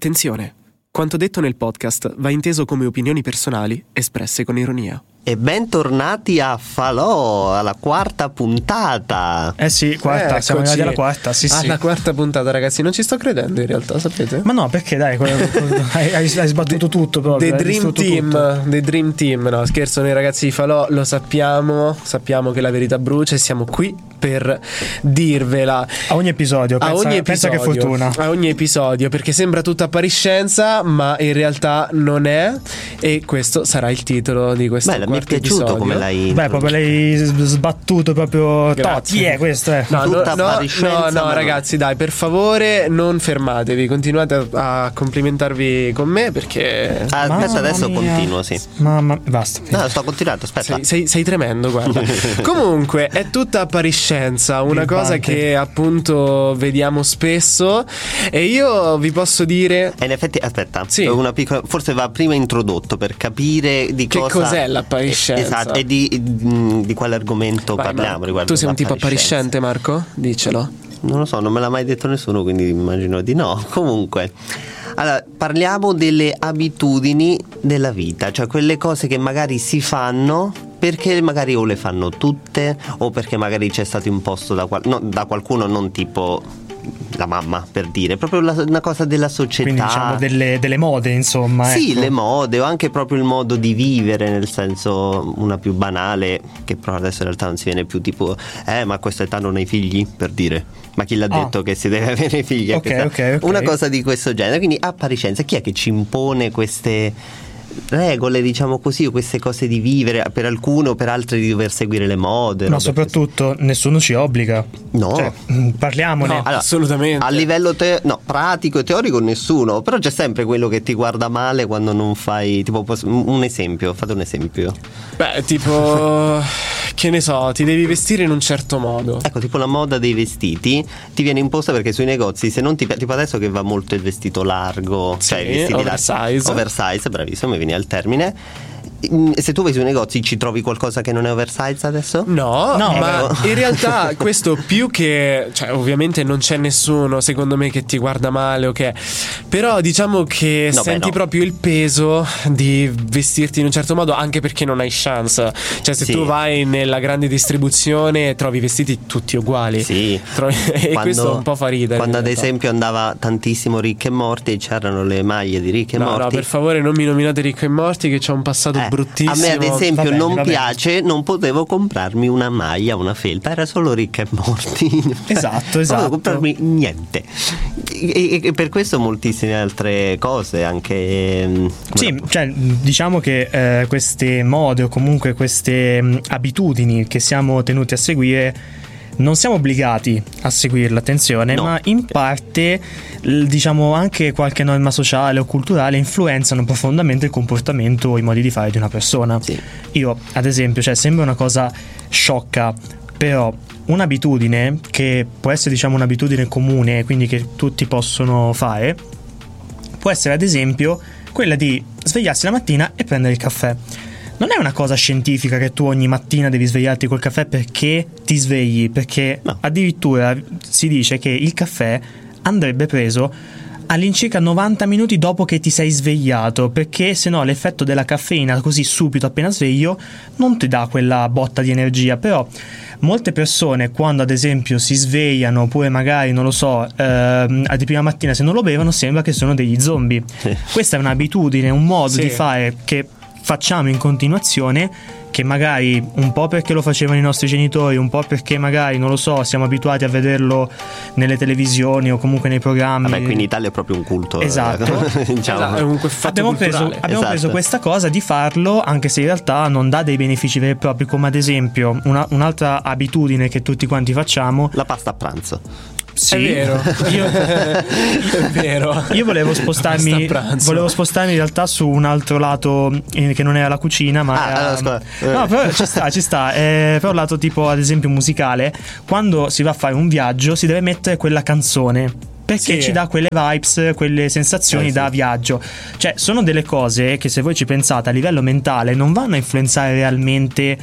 Attenzione! Quanto detto nel podcast va inteso come opinioni personali espresse con ironia. E bentornati a Falò, alla quarta puntata. Sì, quarta, siamo arrivati alla quarta, sì. Alla quarta puntata, ragazzi, non ci sto credendo in realtà, sapete? Ma no, perché dai, hai sbattuto tutto proprio. The Dream Team, no scherzo, noi ragazzi di Falò lo sappiamo che la verità brucia e siamo qui per dirvela. A ogni episodio, pensa che fortuna. A ogni episodio, perché sembra tutta appariscenza, ma in realtà non è, e questo sarà il titolo di questo quarto mi è piaciuto episodio. Come l'hai proprio l'hai sbattuto proprio. Questo è. No, ragazzi, dai, per favore non fermatevi, continuate a complimentarvi con me perché aspetta, adesso continuo, sì. Mamma, basta. No, sto continuando, aspetta. Sei tremendo, guarda. Comunque è tutta appariscenza, una cosa che appunto vediamo spesso, e io vi posso dire, in effetti, aspetta, sì, una piccola, forse va prima introdotto per capire di che cos'è l'appariscenza. Esatto, e di quale argomento parliamo riguardo. Tu sei un tipo appariscente, Marco? Dicelo. Non lo so, non me l'ha mai detto nessuno, quindi immagino di no. Comunque, allora, parliamo delle abitudini della vita, cioè quelle cose che magari si fanno perché magari o le fanno tutte, o perché magari c'è stato imposto da qualcuno, non tipo la mamma, per dire, proprio una cosa della società. Quindi diciamo delle mode, insomma. Sì, ecco. Le mode, o anche proprio il modo di vivere, nel senso, una più banale, che però adesso in realtà non si viene più, tipo ma a questa età non hai figli, per dire. Ma chi l'ha detto che si deve avere figli? Okay. Una cosa di questo genere. Quindi appariscenza, chi è che ci impone queste regole, diciamo così, o queste cose di vivere, per alcune o per altre di dover seguire le mode? No, soprattutto nessuno ci obbliga. No, cioè, parliamone. No, allora, assolutamente. A livello pratico e teorico nessuno, però c'è sempre quello che ti guarda male quando non fai, tipo, un esempio, fate un esempio. Beh, tipo che ne so, ti devi vestire in un certo modo. Ecco, tipo la moda dei vestiti ti viene imposta perché sui negozi, se non ti piace, tipo adesso che va molto il vestito largo, sì, cioè i vestiti oversize, bravissimo, mi viene al termine. Se tu vai sui negozi ci trovi qualcosa che non è oversize adesso? No, ma in realtà questo più che, cioè, ovviamente non c'è nessuno secondo me che ti guarda male, ok, però diciamo che senti proprio il peso di vestirti in un certo modo, anche perché non hai chance. Cioè, se tu vai nella grande distribuzione trovi vestiti tutti uguali. Sì. E questo un po' fa ridere. Quando ad esempio andava tantissimo Rick e Morty e c'erano le maglie di Rick e Morty. No, per favore non mi nominate Rick e Morty, che c'ho un passato bruttissimo. A me ad esempio non piace, non potevo comprarmi una maglia, una felpa, era solo Rick e Morty. Esatto. Non potevo comprarmi niente. E per questo moltissime altre cose anche. Sì, cioè diciamo che queste mode o comunque queste abitudini che siamo tenuti a seguire non siamo obbligati a seguirla, attenzione, ma in parte diciamo anche qualche norma sociale o culturale influenzano profondamente il comportamento o i modi di fare di una persona. Sì. Io ad esempio, cioè sembra una cosa sciocca, però un'abitudine che può essere diciamo un'abitudine comune, quindi che tutti possono fare, può essere ad esempio quella di svegliarsi la mattina e prendere il caffè. Non è una cosa scientifica che tu ogni mattina devi svegliarti col caffè perché ti svegli, perché addirittura si dice che il caffè andrebbe preso all'incirca 90 minuti dopo che ti sei svegliato, perché se no l'effetto della caffeina così subito appena sveglio non ti dà quella botta di energia. Però molte persone, quando ad esempio si svegliano oppure magari non lo so di prima mattina, se non lo bevono sembra che sono degli zombie. Questa è un'abitudine, un modo di fare che facciamo in continuazione, che magari un po' perché lo facevano i nostri genitori, un po' perché magari non lo so, siamo abituati a vederlo nelle televisioni o comunque nei programmi. Vabbè, qui in Italia è proprio un culto. Esatto. Diciamo. È un fatto abbiamo preso questa cosa di farlo, anche se in realtà non dà dei benefici veri e propri, come ad esempio un'altra abitudine che tutti quanti facciamo: la pasta a pranzo. Sì, è vero. È vero. Io volevo spostarmi in realtà su un altro lato che non era la cucina, ma no, però ci sta. Però il lato tipo ad esempio musicale. Quando si va a fare un viaggio si deve mettere quella canzone perché ci dà quelle vibes, quelle sensazioni da viaggio. Cioè sono delle cose che, se voi ci pensate, a livello mentale non vanno a influenzare realmente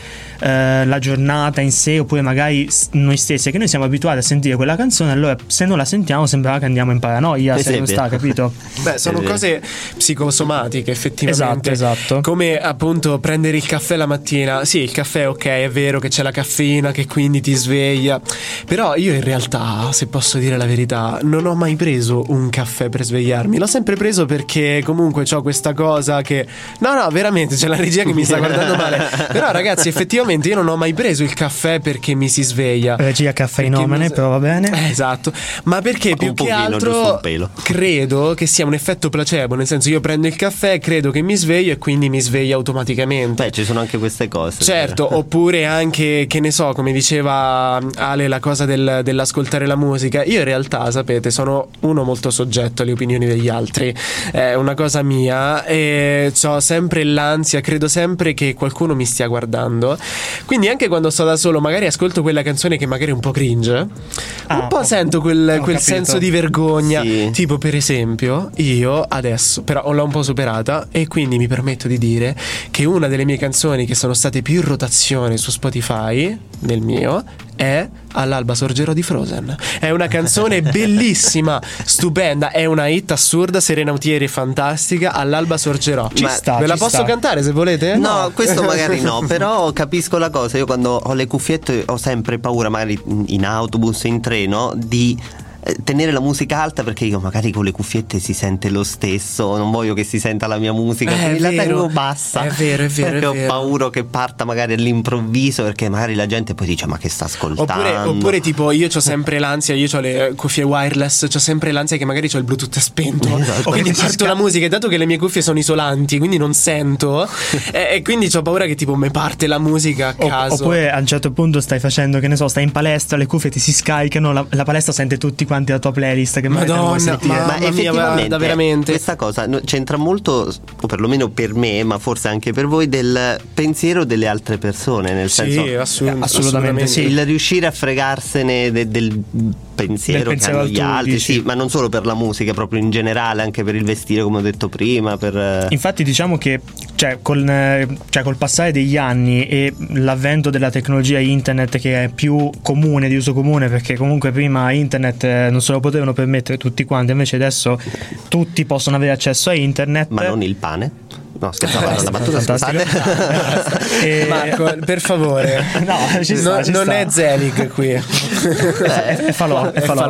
la giornata in sé, oppure magari noi stessi, che noi siamo abituati a sentire quella canzone, allora se non la sentiamo sembra che andiamo in paranoia, se non sta, capito? Beh, sono cose psicosomatiche effettivamente. Esatto. Come appunto prendere il caffè la mattina. Sì, il caffè, ok, è vero che c'è la caffeina che quindi ti sveglia, però io in realtà, se posso dire la verità, non ho mai preso un caffè per svegliarmi. L'ho sempre preso perché comunque c'ho questa cosa che no, veramente c'è la regia che mi sta guardando male. Però ragazzi, effettivamente io non ho mai preso il caffè perché mi si sveglia. Regia caffeinomane, però va bene. Esatto. Ma perché più che altro credo che sia un effetto placebo, nel senso, io prendo il caffè, credo che mi sveglio e quindi mi sveglio automaticamente. Beh, ci sono anche queste cose. Certo, oppure anche, che ne so, come diceva Ale, la cosa dell'ascoltare la musica. Io in realtà, sapete, sono uno molto soggetto alle opinioni degli altri, è una cosa mia, e ho sempre l'ansia, credo sempre che qualcuno mi stia guardando, quindi anche quando sto da solo magari ascolto quella canzone che magari è un po' cringe, un po' sento quel senso di vergogna, tipo per esempio io adesso però l'ho un po' superata e quindi mi permetto di dire che una delle mie canzoni che sono state più in rotazione su Spotify, nel mio, è All'alba sorgerò di Frozen. È una canzone bellissima, stupenda, è una hit assurda, Serena Autieri è fantastica, All'alba sorgerò. Ve la posso cantare se volete? No, questo magari no, però capisco la cosa. Io quando ho le cuffiette ho sempre paura, magari in autobus, in treno, di tenere la musica alta, perché io magari con le cuffiette si sente lo stesso, non voglio che si senta la mia musica, quindi la tengo bassa. È vero, perché ho paura che parta magari all'improvviso, perché magari la gente poi dice ma che sta ascoltando. Oppure tipo io ho sempre l'ansia, io ho le cuffie wireless, ho sempre l'ansia che magari ho il Bluetooth spento, quindi parto la musica, e dato che le mie cuffie sono isolanti quindi non sento e quindi ho paura che tipo mi parte la musica a caso. Oppure a un certo punto stai facendo, che ne so, stai in palestra, le cuffie ti si scaricano, la palestra sente tutti quanti la tua playlist che Madonna, ma effettivamente veramente questa cosa c'entra molto, o perlomeno per me, ma forse anche per voi, del pensiero delle altre persone, nel senso assolutamente sì, il riuscire a fregarsene del pensiero che hanno gli altri, sì, ma non solo per la musica, proprio in generale, anche per il vestire, come ho detto prima, infatti diciamo che col passare degli anni e l'avvento della tecnologia internet, che è più comune, di uso comune, perché comunque prima internet non se lo potevano permettere tutti quanti, invece adesso tutti possono avere accesso a internet. Ma non il pane? No, scherzavo, la battuta, scusate. Marco, per favore, non è Zelig qui. È falò.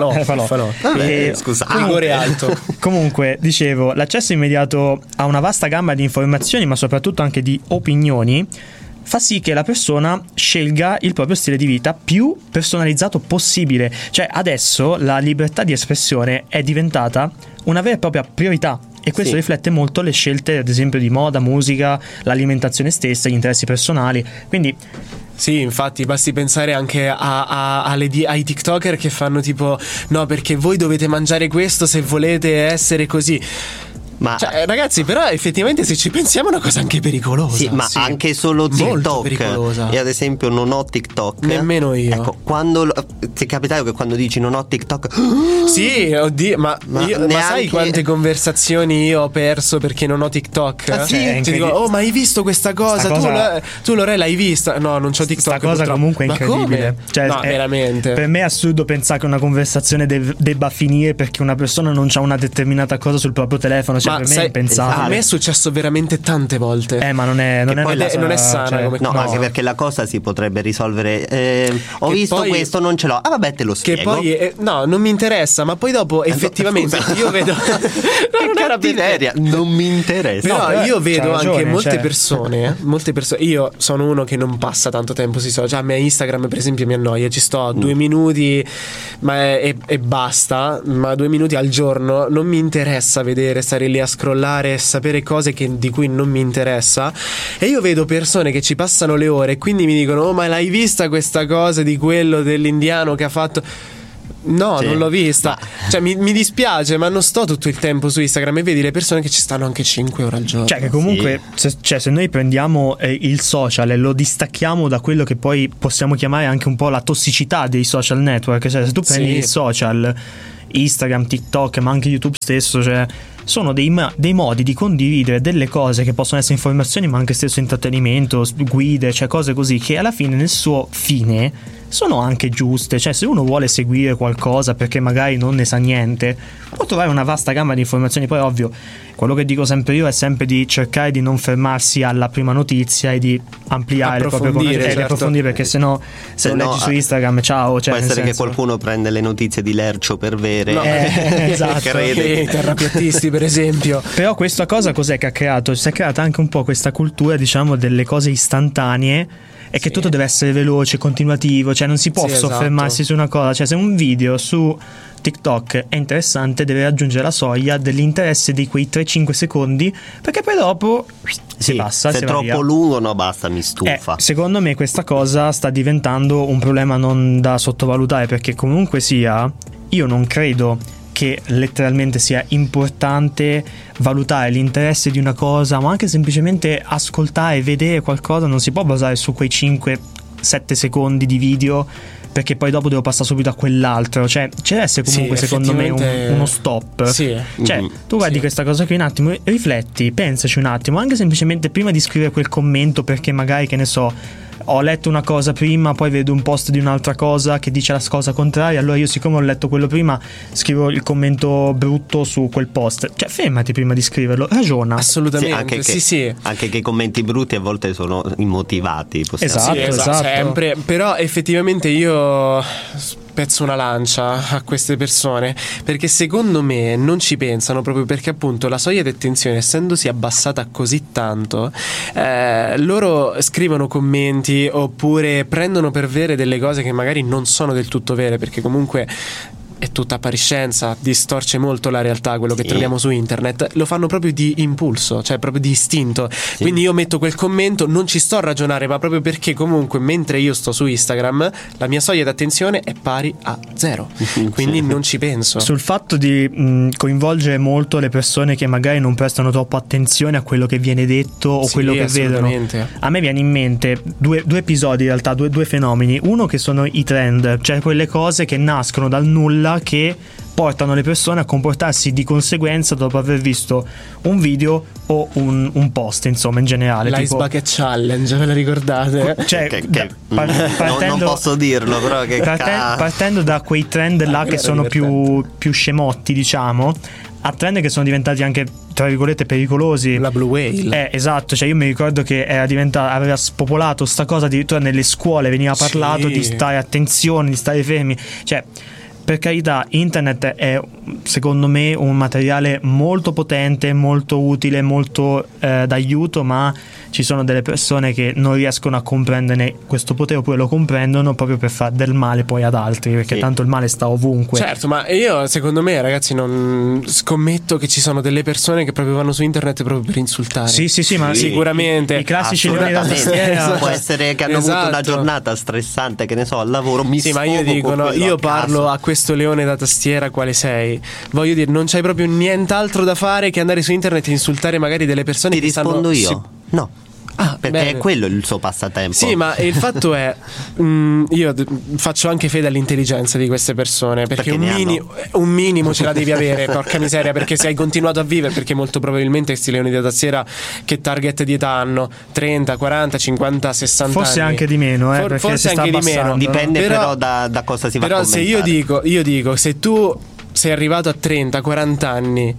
Scusa, rigore alto. Comunque, dicevo, l'accesso immediato a una vasta gamma di informazioni, ma soprattutto anche di opinioni, fa sì che la persona scelga il proprio stile di vita più personalizzato possibile. Cioè adesso la libertà di espressione è diventata una vera e propria priorità, e questo riflette molto le scelte, ad esempio, di moda, musica, l'alimentazione stessa, gli interessi personali. Quindi sì, infatti basti pensare anche ai TikToker che fanno tipo no, perché voi dovete mangiare questo se volete essere così. Ma ragazzi, però effettivamente se ci pensiamo è una cosa anche pericolosa. Sì, ma anche solo TikTok. Io ad esempio non ho TikTok. Nemmeno io. Ecco, quando ti è capitato che quando dici non ho TikTok sì, oddio, ma sai quante conversazioni io ho perso perché non ho TikTok? Ah, sì? Ti dico, oh, ma hai visto questa cosa? Tu Lore l'hai vista? No, non c'ho TikTok. Questa cosa purtroppo. Comunque è incredibile. Cioè, no, veramente. Per me è assurdo pensare che una conversazione debba finire perché una persona non c'ha una determinata cosa sul proprio telefono. Cioè, per me è impensabile. A me è successo veramente tante volte. Ma non è sana, cioè, come anche perché la cosa si potrebbe risolvere. Ho visto poi, questo, non ce l'ho. Ah, vabbè, te lo spiego. Che poi non mi interessa, ma poi dopo effettivamente io vedo non mi interessa. Però io vedo anche molte persone, io sono uno che non passa tanto tempo sui social. A me Instagram per esempio mi annoia, ci sto 2 minuti e basta, ma 2 minuti al giorno non mi interessa stare lì a scrollare e sapere cose di cui non mi interessa. E io vedo persone che ci passano le ore e quindi mi dicono oh, ma l'hai vista questa cosa di quello dell'indiano che ha fatto? No, non l'ho vista. Cioè mi dispiace, ma non sto tutto il tempo su Instagram, e vedi le persone che ci stanno anche 5 ore al giorno. Cioè che comunque se noi prendiamo il social e lo distacchiamo da quello che poi possiamo chiamare anche un po' la tossicità dei social network, cioè se tu prendi il social Instagram, TikTok, ma anche YouTube stesso, cioè sono dei modi di condividere delle cose che possono essere informazioni, ma anche stesso intrattenimento, guide, cioè cose così che alla fine, nel suo fine, sono anche giuste. Cioè, se uno vuole seguire qualcosa perché magari non ne sa niente, può trovare una vasta gamma di informazioni. Poi ovvio, quello che dico sempre io è sempre di cercare di non fermarsi alla prima notizia e di ampliare le proprie conoscenze, certo, e approfondire, perché sennò se lo leggi su Instagram, ciao, cioè, può essere che qualcuno prende le notizie di Lercio per vere, esatto, crede. Terrapiattisti per esempio. Però questa cosa cos'è che ha creato? Si è creata anche un po' questa cultura, diciamo, delle cose istantanee, e che tutto deve essere veloce, continuativo, cioè non si può soffermarsi su una cosa. Cioè, se un video su TikTok è interessante, deve raggiungere la soglia dell'interesse di quei 3-5 secondi, perché poi dopo si passa. Se è troppo lungo, no, basta, mi stufa. Secondo me questa cosa sta diventando un problema non da sottovalutare, perché comunque sia, io non credo che letteralmente sia importante valutare l'interesse di una cosa, ma anche semplicemente ascoltare, vedere qualcosa. Non si può basare su quei 5-7 secondi di video, perché poi dopo devo passare subito a quell'altro. Cioè, c'è deve essere comunque, secondo me, uno stop. Cioè, tu guardi questa cosa qui un attimo, rifletti, pensaci un attimo, anche semplicemente prima di scrivere quel commento, perché magari, che ne so, ho letto una cosa prima, poi vedo un post di un'altra cosa che dice la cosa contraria, allora io, siccome ho letto quello prima, scrivo il commento brutto su quel post. Cioè, fermati prima di scriverlo, ragiona. Assolutamente, anche che i commenti brutti a volte sono immotivati, esatto. Sempre. Però effettivamente io spezzo una lancia a queste persone, perché secondo me non ci pensano, proprio perché appunto la soglia di attenzione, essendosi abbassata così tanto, loro scrivono commenti oppure prendono per vere delle cose che magari non sono del tutto vere, perché comunque è tutta appariscenza, distorce molto la realtà, quello che troviamo su internet. Lo fanno proprio di impulso, cioè proprio di istinto. Quindi io metto quel commento, non ci sto a ragionare, ma proprio perché comunque mentre io sto su Instagram la mia soglia d'attenzione è pari a 0, quindi non ci penso. Sul fatto di coinvolgere molto le persone che magari non prestano troppo attenzione a quello che viene detto o quello che vedono, a me viene in mente due episodi, in realtà due fenomeni. Uno che sono i trend, cioè quelle cose che nascono dal nulla, che portano le persone a comportarsi di conseguenza dopo aver visto un video o un post, insomma, in generale. L'Ice Bucket Challenge, ve la ricordate? Cioè, non posso dirlo, però partendo da quei trend là che sono più scemotti, diciamo, a trend che sono diventati anche, tra virgolette, pericolosi. La Blue Whale. Esatto, cioè io mi ricordo che aveva spopolato sta cosa, addirittura nelle scuole veniva parlato di stare attenzione, di stare fermi. Cioè, per carità, internet è secondo me un materiale molto potente, molto utile, molto d'aiuto, ma ci sono delle persone che non riescono a comprenderne questo potere, oppure lo comprendono proprio per fare del male poi ad altri, perché tanto il male sta ovunque. Certo, ma io, secondo me, ragazzi, non scommetto che ci sono delle persone che proprio vanno su internet proprio per insultare. Sì, ma sicuramente i classici leoni da tastiera. Può essere che hanno avuto una giornata stressante, che ne so, al lavoro. Ma io dico, no, io parlo a questo leone da tastiera quale sei. Voglio dire, non c'hai proprio nient'altro da fare che andare su internet e insultare magari delle persone. Ti rispondo io? No. Perché bene. è quello il suo passatempo. Sì, ma il fatto è io faccio anche fede all'intelligenza di queste persone, perché un minimo ce la devi avere, porca miseria, perché se hai continuato a vivere, perché molto probabilmente questi leoni da tastiera che target di età hanno? 30, 40, 50, 60 forse anni. Anche di meno, forse anche di meno. Dipende però da cosa si va a commentare. Però se io dico se tu sei arrivato a 30, 40 anni,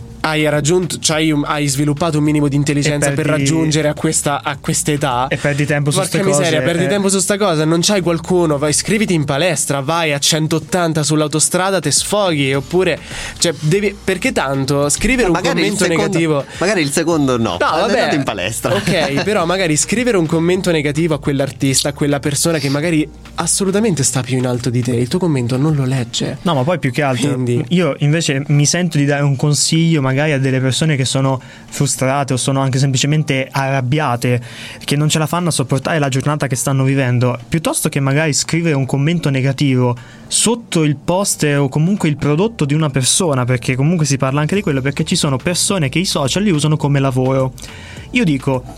hai sviluppato un minimo di intelligenza per raggiungere a questa età, e perdi tempo su queste cose. Perdi tempo su sta cosa. Non c'hai qualcuno, vai, iscriviti in palestra, vai a 180 sull'autostrada, te sfoghi. Oppure, cioè, perché tanto scrivere un commento negativo, magari il secondo no, vabbè, in palestra. Ok, però magari scrivere un commento negativo a quell'artista, a quella persona che magari assolutamente sta più in alto di te, il tuo commento non lo legge. No, ma poi più che altro io invece mi sento di dare un consiglio magari a delle persone che sono frustrate o sono anche semplicemente arrabbiate, che non ce la fanno a sopportare la giornata che stanno vivendo. Piuttosto che magari scrivere un commento negativo sotto il poster o comunque il prodotto di una persona, perché comunque si parla anche di quello, perché ci sono persone che i social li usano come lavoro. Io dico,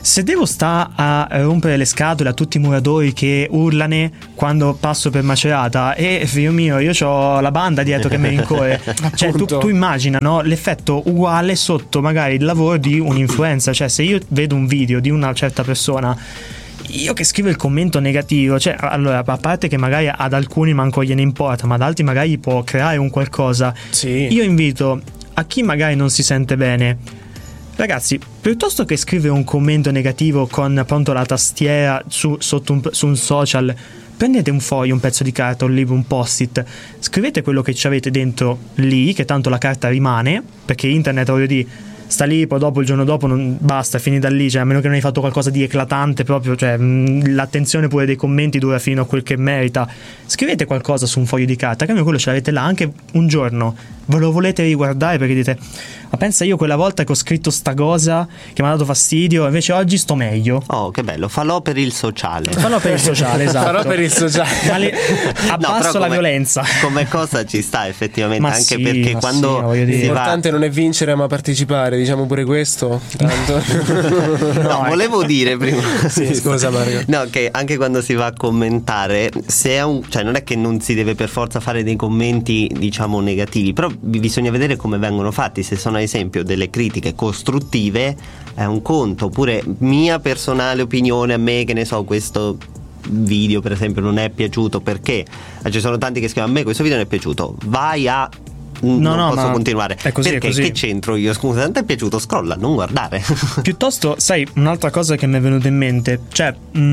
se devo sta a rompere le scatole a tutti i muratori che urlano quando passo per Macerata, e figlio mio, io ho la banda dietro che mi rincorre. Cioè tu immagina, no, l'effetto uguale sotto magari il lavoro di un influencer. Cioè se io vedo un video di una certa persona, io che scrivo il commento negativo, cioè allora, a parte che magari ad alcuni manco gliene importa, ma ad altri magari gli può creare un qualcosa. Sì. Io invito a chi magari non si sente bene, ragazzi, piuttosto che scrivere un commento negativo con appunto la tastiera su un social, prendete un foglio, un pezzo di carta, un libro, un post-it, scrivete quello che ci avete dentro lì, che tanto la carta rimane, perché internet, voglio dire, sta lì, poi dopo il giorno dopo non basta, è finita lì, cioè a meno che non hai fatto qualcosa di eclatante proprio, cioè l'attenzione pure dei commenti dura fino a quel che merita. Scrivete qualcosa su un foglio di carta, che almeno quello ce l'avete là anche un giorno, ve lo volete riguardare perché dite: ma pensa, io quella volta che ho scritto sta cosa che mi ha dato fastidio, invece oggi sto meglio. Oh, che bello, falò per il sociale. Falò per il sociale, esatto. Farò per il sociale. Abbasso la violenza. Come cosa ci sta effettivamente, ma anche sì, perché quando l'importante non è vincere ma partecipare, diciamo pure questo. Tanto. No, volevo dire prima. Sì, scusa Mario. No, che anche quando si va a commentare, se è cioè non è che non si deve per forza fare dei commenti, diciamo, negativi, però bisogna vedere come vengono fatti. Se sono ad esempio delle critiche costruttive è un conto, oppure mia personale opinione, a me che ne so, questo video per esempio non è piaciuto perché ci sono tanti che scrivono: a me questo video non è piaciuto, vai a non posso continuare, è così, perché è così. Che c'entro io? Scusa, non ti è piaciuto, scrolla, non guardare. Piuttosto, sai, un'altra cosa che mi è venuta in mente, cioè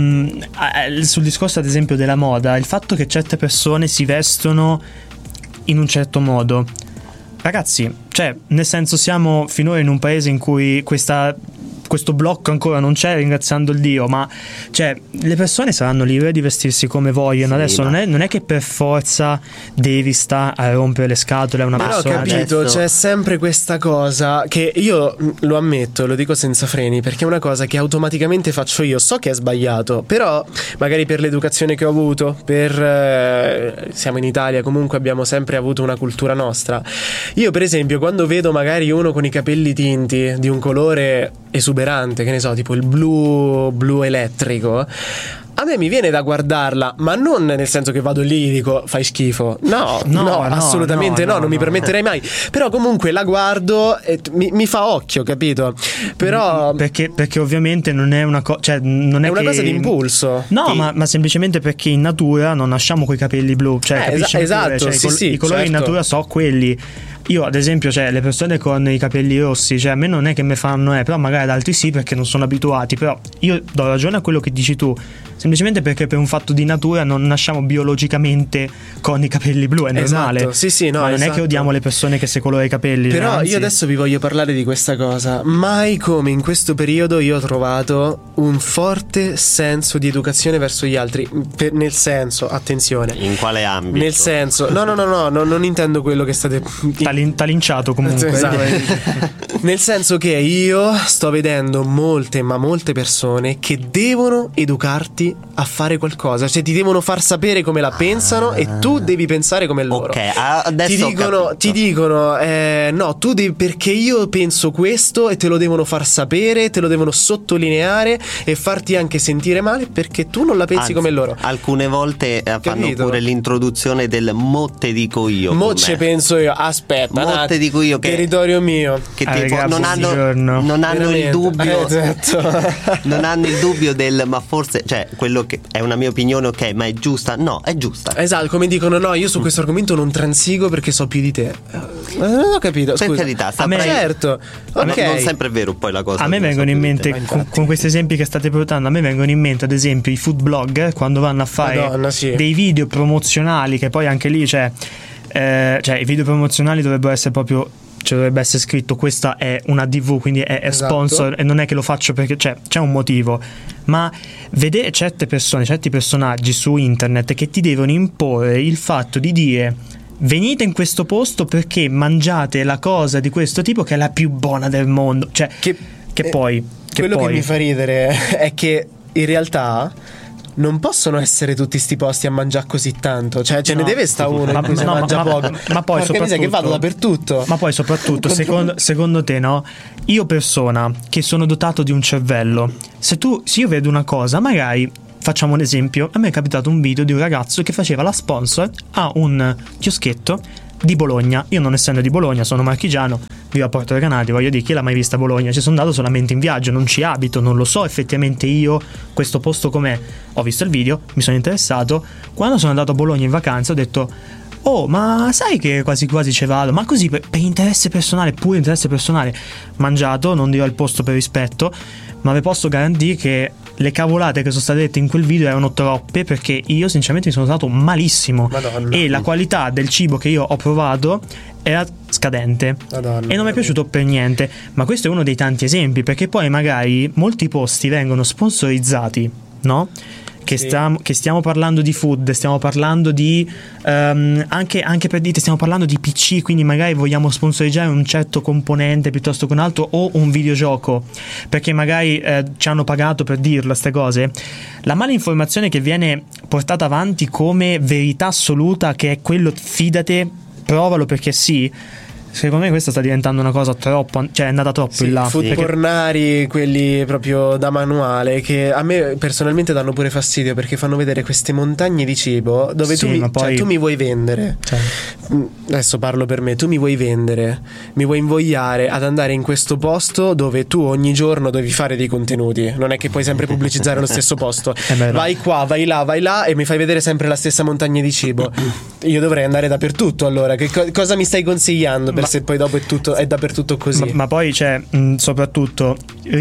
sul discorso ad esempio della moda, il fatto che certe persone si vestono in un certo modo, ragazzi, cioè nel senso, siamo finora in un paese in cui questo blocco ancora non c'è, ringraziando il Dio, ma cioè le persone saranno libere di vestirsi come vogliono. Sì, adesso non è che per forza devi sta a rompere le scatole a una persona. Però ho capito, adesso c'è sempre questa cosa che io lo ammetto, lo dico senza freni, perché è una cosa che automaticamente faccio io. So che è sbagliato, però magari per l'educazione che ho avuto, siamo in Italia, comunque abbiamo sempre avuto una cultura nostra. Io per esempio quando vedo magari uno con i capelli tinti di un colore esuberante, che ne so, tipo il blu elettrico, a me mi viene da guardarla, ma non nel senso che vado lì e dico fai schifo, no, assolutamente no, non mi permetterei mai, però comunque la guardo e mi fa occhio, capito? Però perché ovviamente non è una cosa, cioè non è una che cosa di impulso, no, ma semplicemente perché in natura non nasciamo coi capelli blu, cioè capisci? Esatto, cioè, i colori certo. in natura so quelli. Io ad esempio, cioè le persone con i capelli rossi, cioè a me non è che mi fanno però magari ad altri sì, perché non sono abituati. Però io do ragione a quello che dici tu, semplicemente perché per un fatto di natura non nasciamo biologicamente con i capelli blu, è normale. Sì, no, ma non è che odiamo le persone che si colorano i capelli. Però anzi. io adesso vi voglio parlare di questa cosa. Mai come in questo periodo io ho trovato un forte senso di educazione verso gli altri, nel senso, attenzione, in quale ambito? nel senso, no, non intendo quello che state t'ha linciato comunque. Esatto. Nel senso che io sto vedendo molte persone che devono educarti a fare qualcosa, cioè ti devono far sapere come la pensano e tu devi pensare come loro. Ok, adesso ti dicono no, tu devi, perché io penso questo, e te lo devono far sapere, te lo devono sottolineare e farti anche sentire male perché tu non la pensi come loro. Alcune volte fanno Capito? pure l'introduzione del mo te dico io. Mo ce penso io, aspetta, Molte dico io che territorio mio, che tipo ragazzi, non hanno il dubbio esatto. non hanno il dubbio del ma forse, cioè quello che è una mia opinione, ok, ma è giusta? No, è giusta. Esatto, come dicono no, io su questo argomento non transigo perché so più di te. Non ho capito, Per scusa. carità, certo. Ok. Non sempre è vero poi la cosa. A me vengono in mente, con questi esempi che state portando, a me vengono in mente ad esempio i food blogger quando vanno a fare Madonna, sì. dei video promozionali, che poi anche lì cioè i video promozionali dovrebbero essere proprio, cioè dovrebbe essere scritto questa è una DV, quindi è Esatto. sponsor, e non è che lo faccio perché c'è un motivo. Ma vedere certe persone, certi personaggi su internet che ti devono imporre il fatto di dire venite in questo posto perché mangiate la cosa di questo tipo che è la più buona del mondo, cioè che poi quello che mi fa ridere è che in realtà non possono essere tutti sti posti a mangiare così tanto, cioè ce ne deve sta uno in cui si mangia poco, ma poi soprattutto che vado dappertutto. Ma poi soprattutto secondo te, no? Io persona che sono dotato di un cervello, se io vedo una cosa, magari facciamo un esempio, a me è capitato un video di un ragazzo che faceva la sponsor a un chioschetto di Bologna. Io, non essendo di Bologna, sono marchigiano, vivo a Porto Recanati, voglio dire, chi l'ha mai vista a Bologna? Ci sono andato solamente in viaggio, non ci abito, non lo so effettivamente io questo posto com'è. Ho visto il video, mi sono interessato. Quando sono andato a Bologna in vacanza ho detto: oh, ma sai che quasi quasi ci vado? Ma così per interesse personale, pure interesse personale. Mangiato, non dirò il posto per rispetto, ma vi posso garantire che le cavolate che sono state dette in quel video erano troppe, perché io sinceramente mi sono stato malissimo. Madonna. E la qualità del cibo che io ho provato era scadente. Madonna. E non mi è piaciuto per niente. Ma questo è uno dei tanti esempi, perché poi magari molti posti vengono sponsorizzati, no? Che stiamo parlando di food, stiamo parlando di anche per dite, stiamo parlando di PC, quindi magari vogliamo sponsorizzare un certo componente piuttosto che un altro, o un videogioco, perché magari ci hanno pagato per dirlo queste cose. La malinformazione che viene portata avanti come verità assoluta, che è quello fidate, provalo perché sì. Secondo me questa sta diventando una cosa troppo, cioè è andata troppo in là. Food pornari, quelli proprio da manuale, che a me personalmente danno pure fastidio, perché fanno vedere queste montagne di cibo dove tu mi vuoi vendere. Adesso parlo per me, tu mi vuoi vendere, mi vuoi invogliare ad andare in questo posto dove tu ogni giorno devi fare dei contenuti. Non è che puoi sempre pubblicizzare lo stesso posto. Vai qua, vai là e mi fai vedere sempre la stessa montagna di cibo. Io dovrei andare dappertutto, allora cosa mi stai consigliando? Se poi dopo è dappertutto così. Ma poi soprattutto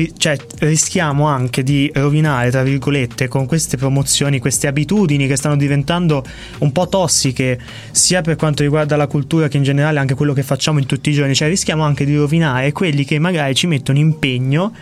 rischiamo anche di rovinare, tra virgolette, con queste promozioni, queste abitudini che stanno diventando un po' tossiche, sia per quanto riguarda la cultura che in generale anche quello che facciamo in tutti i giorni. Cioè rischiamo anche di rovinare quelli che magari ci mettono impegno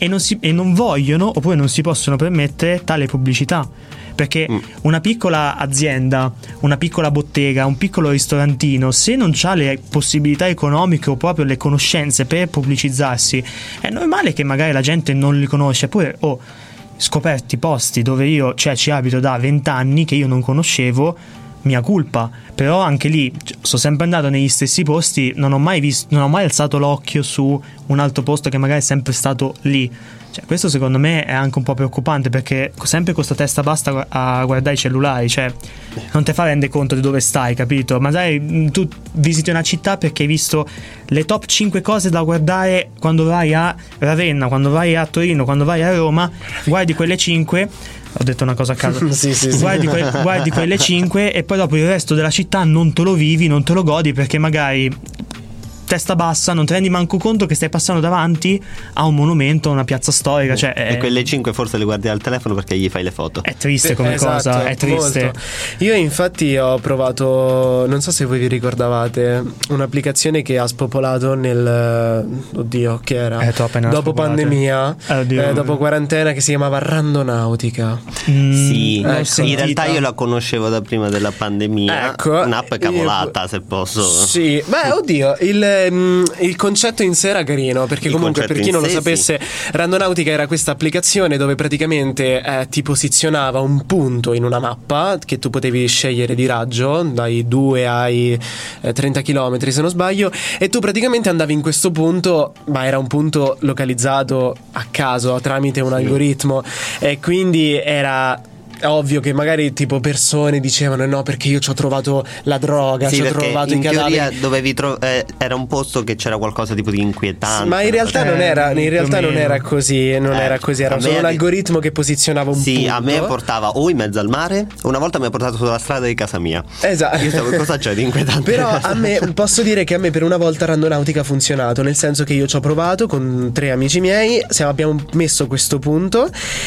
e non vogliono, oppure non si possono permettere tale pubblicità. Perché una piccola azienda, una piccola bottega, un piccolo ristorantino, se non ha le possibilità economiche o proprio le conoscenze per pubblicizzarsi, è normale che magari la gente non li conosce. Pure scoperti posti dove io ci abito da 20 anni che io non conoscevo, mia colpa. Però anche lì sono sempre andato negli stessi posti, non ho mai alzato l'occhio su un altro posto che magari è sempre stato lì. Questo secondo me è anche un po' preoccupante, perché sempre con sta testa basta a guardare i cellulari, non te fa rende conto di dove stai, capito? Ma dai, tu visiti una città perché hai visto le top 5 cose da guardare quando vai a Ravenna, quando vai a Torino, quando vai a Roma, guardi quelle 5. Ho detto una cosa a caso. Sì. Guardi quelle 5 e poi dopo il resto della città non te lo vivi, non te lo godi, perché magari testa bassa, non ti rendi manco conto che stai passando davanti a un monumento, a una piazza storica. E quelle 5 forse le guardi al telefono perché gli fai le foto. È triste come cosa, è triste. Molto. Io infatti ho provato, non so se voi vi ricordavate, un'applicazione che ha spopolato oddio, che era? Dopo pandemia, dopo quarantena, che si chiamava Randonautica. Sì, in realtà io la conoscevo da prima della pandemia. Ecco, un'app cavolata, se posso. Sì, oddio, il concetto in sé era carino, perché comunque, per chi non lo sapesse, Randonautica era questa applicazione dove praticamente ti posizionava un punto in una mappa che tu potevi scegliere di raggio, dai 2 ai 30 km se non sbaglio, e tu praticamente andavi in questo punto, ma era un punto localizzato a caso tramite un algoritmo, e quindi era ovvio che magari tipo persone dicevano no, perché io ci ho trovato la droga, ci ho trovato i cadaveri. In teoria era un posto che c'era qualcosa tipo di inquietante. Ma in realtà non era così, non era così, era solo un algoritmo che posizionava un punto. Sì, a me portava o in mezzo al mare, una volta mi ha portato sulla strada di casa mia. Esatto. Io stavo, cosa c'è di inquietante? Però a me, posso dire che a me per una volta Randonautica ha funzionato, nel senso che io ci ho provato con 3 amici miei, abbiamo messo questo punto,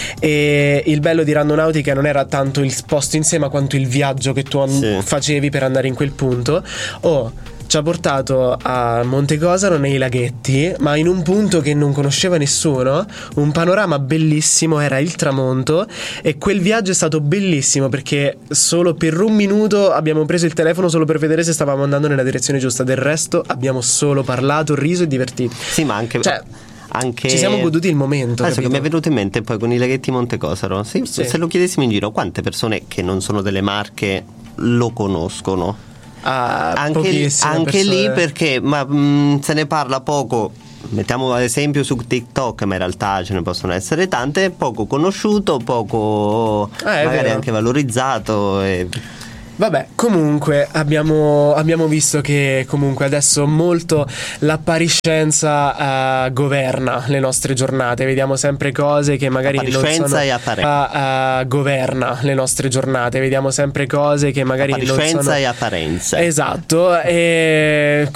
e il bello di Randonautica non era tanto il posto in sé, ma quanto il viaggio che tu facevi per andare in quel punto. Ci ha portato a Montegosaro nei laghetti, ma in un punto che non conosceva nessuno, un panorama bellissimo, era il tramonto, e quel viaggio è stato bellissimo perché solo per un minuto abbiamo preso il telefono solo per vedere se stavamo andando nella direzione giusta, del resto abbiamo solo parlato, riso e divertito. Sì, ma anche anche ci siamo goduti il momento. Adesso capito? che mi è venuto in mente poi con i laghetti Montecosaro, Sì. se lo chiedessimo in giro, quante persone che non sono delle marche lo conoscono? Anche lì perché se ne parla poco. Mettiamo ad esempio su TikTok, ma in realtà ce ne possono essere tante. Poco conosciuto, poco magari anche valorizzato Vabbè, comunque abbiamo visto che comunque adesso molto l'appariscenza governa le nostre giornate. Vediamo sempre cose che magari non sono e apparenza. Governa le nostre giornate. Vediamo sempre cose che magari non sono e apparenza. Esatto. E